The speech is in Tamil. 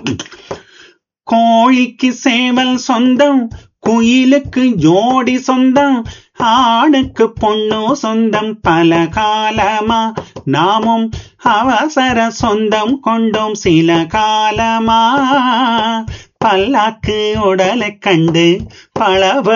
கோழிக்கு சேவல் சொந்தம், குயிலுக்கு ஜோடி சொந்தம், ஆணுக்கு பொண்ணு சொந்தம். பல காலமா நாமும் அவசர சொந்தம் கொண்டோம் சில காலமா. பல்லாக்கு உடலை கண்டு பளபள